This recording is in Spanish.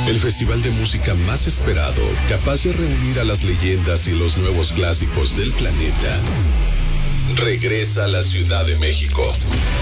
El festival de música más esperado, capaz de reunir a las leyendas y los nuevos clásicos del planeta, regresa a la Ciudad de México.